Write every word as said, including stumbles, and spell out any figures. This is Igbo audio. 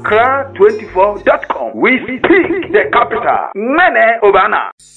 accra twenty-four dot com. We speak the capital. Mene Obana.